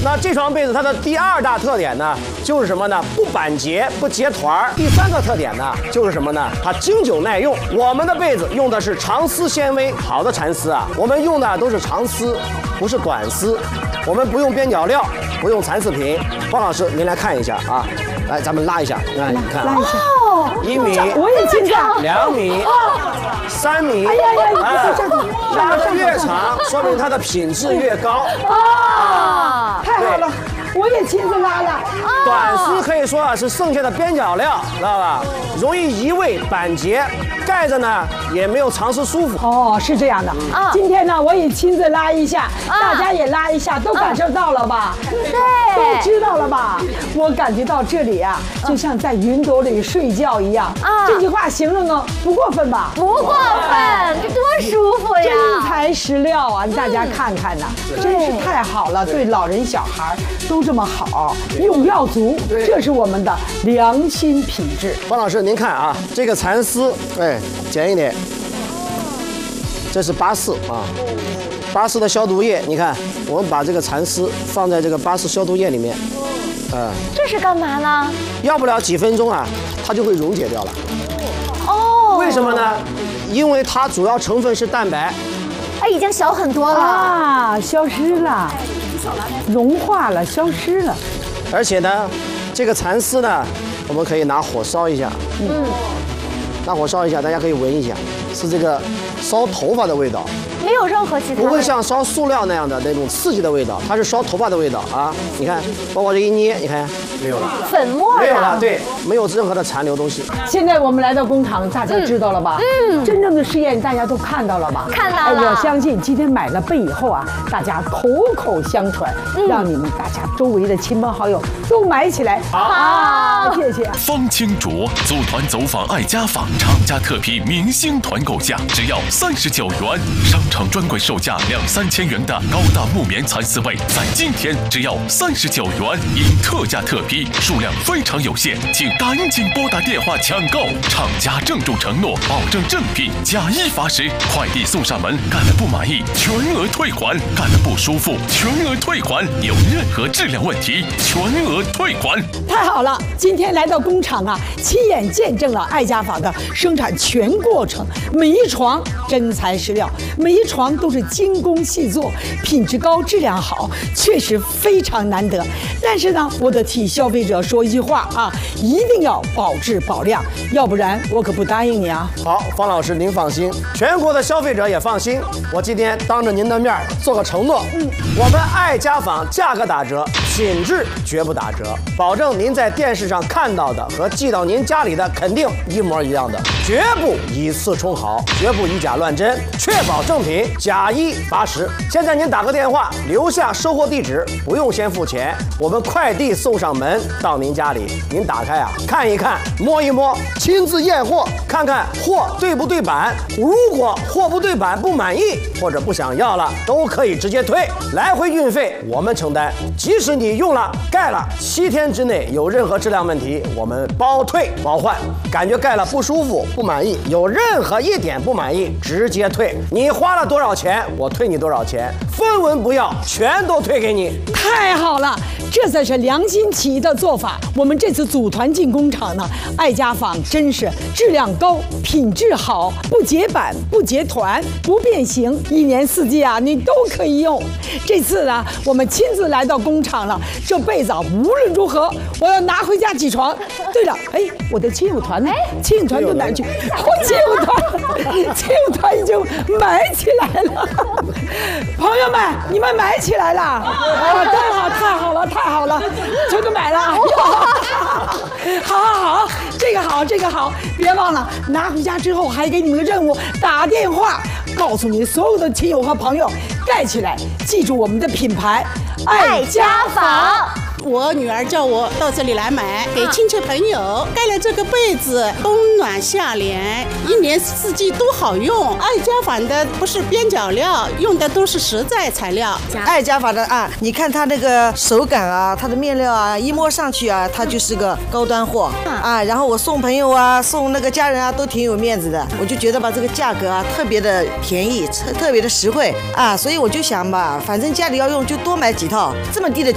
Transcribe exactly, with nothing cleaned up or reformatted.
那这床被子它的第二大特点呢，就是什么呢？不板结，不结团儿。第三个特点呢，就是什么呢？它经久耐用。我们的被子用的是长丝纤维，好的蚕丝啊，我们用的都是长丝，不是短丝。我们不用边角料，不用蚕丝品。方老师，您来看一下啊，来，咱们拉一下，来，你看， 拉一下， 一米， 我也经常， 两米，三米， 哎呀呀， 哎，拉得越长，说明它的品质越高啊！太好了，我也亲自拉了。 短丝可以说啊是剩下的边角料，知道吧？容易移位板结，盖着呢也没有长时舒服。 哦，是这样的。啊，今天呢我也亲自拉一下，大家也拉一下，都感受到了吧？ 对， 都知道了吧？我感觉到这里啊，就像在云朵里睡觉一样。啊，这句话形容呢不过分吧？ 不过分，这多舒服呀！ 真材实料啊，大家看看呐，真是太好了，对老人小孩都这么好，用料足，这是我们的良心品质。 方老师，您看啊，这个蚕丝，哎，剪一点，这是巴氏啊，巴氏的消毒液，你看，我们把这个蚕丝放在这个巴氏消毒液里面，呃， 这是干嘛呢？ 要不了几分钟啊，它就会溶解掉了。 哦， 为什么呢？因为它主要成分是蛋白。 哎，已经小很多了啊，消失了，融化了，消失了。 而且呢，这个蚕丝呢，我们可以拿火烧一下，嗯，拿火烧一下，大家可以闻一下，是这个烧头发的味道。 没有任何其他， 不会像烧塑料那样的那种刺激的味道，它是烧头发的味道啊！你看，包括这一捏，你看没有了， 粉末没有了，对，没有任何的残留东西。 现在我们来到工厂，大家知道了吧？嗯，真正的试验大家都看到了吧？ 看到了。 我相信今天买了被以后啊，大家口口相传，让你们大家周围的亲朋好友都买起来。好，谢谢。 方清卓组团走访爱家纺，厂家特批明星团购价只要三十九元，商场专柜售价两三千元的高大木棉蚕丝被，在今天只要三十九元，因特价特批，数量非常有限，请赶紧拨打电话抢购。厂家郑重承诺，保证正品，假一罚十，快递送上门，干了不满意全额退还，干了不舒服全额退还，有任何质量问题全额退还。 太好了，今天来到工厂啊，亲眼见证了爱家纺的生产全过程，每一床真材实料，每一床都是精工细作，品质高，质量好，确实非常难得。但是呢，我得替消费者说一句话啊，一定要保质保量，要不然我可不答应你啊。 好，方老师您放心，全国的消费者也放心。我今天当着您的面做个承诺，嗯，我们爱家纺价格打折，品质绝不打折，保证您在电视上看到的和寄到您家里的肯定一模一样的，绝不以次充好，绝不以假乱真，确保正品，假一罚十。现在您打个电话，留下收货地址，不用先付钱，我们快递送上门到您家里，您打开啊，看一看，摸一摸，亲自验货，看看货对不对版。如果货不对版不满意或者不想要了，都可以直接退，来回运费我们承担。即使你用了盖了七天之内有任何质量问题，我们包退包换。感觉盖了不舒服不满意，有任何一点不满意直接退，你花了多少钱我退你多少钱，分文不要，全都退给你。 太好了，这才是良心企业的做法。我们这次组团进工厂呢，爱家纺真是质量高，品质好，不结板不结团不变形，一年四季啊你都可以用。这次呢，我们亲自来到工厂了，这被子无论如何我要拿回家起床。对了，哎，我的亲友团呢？亲友团都哪去？我亲友团，亲友团已经买起来了。朋友们，你们买起来了啊！太好，太好了，太好了，全都买了。好好好，这个好，这个好，别忘了拿回家之后还给你们个任务，打电话告诉你所有的亲友和朋友盖起来，记住我们的品牌爱家纺。 我女儿叫我到这里来买，给亲戚朋友盖了这个被子，冬暖夏凉，一年四季都好用。爱家纺的不是边角料，用的都是实在材料。 爱家纺的啊，你看它那个手感啊，它的面料啊，一摸上去啊，它就是个高端货啊。然后我送朋友啊，送那个家人啊，都挺有面子的。我就觉得吧，这个价格啊特别的便宜，特特别的实惠啊，所以我就想吧，反正家里要用就多买几套，这么低的